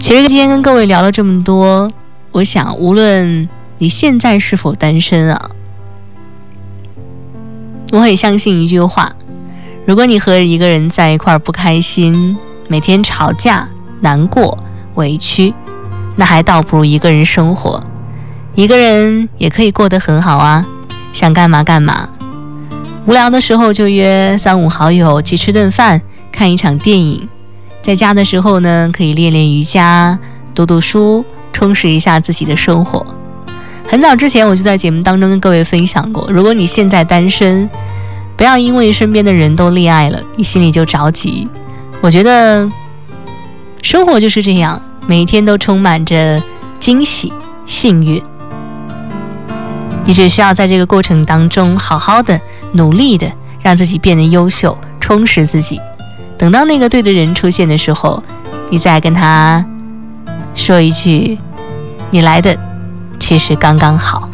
其实今天跟各位聊了这么多，我想无论你现在是否单身啊，我很相信一句话，如果你和一个人在一块儿不开心，每天吵架、难过、委屈，那还倒不如一个人生活。一个人也可以过得很好啊，想干嘛干嘛。无聊的时候就约3-5好友去吃顿饭，看一场电影。在家的时候呢，可以练练瑜伽，读读书，充实一下自己的生活。很早之前我就在节目当中跟各位分享过，如果你现在单身，不要因为身边的人都恋爱了，你心里就着急。我觉得生活就是这样，每一天都充满着惊喜、幸运。你只需要在这个过程当中好好的、努力的让自己变得优秀，充实自己。等到那个对的人出现的时候，你再跟他说一句，你来的其实刚刚好。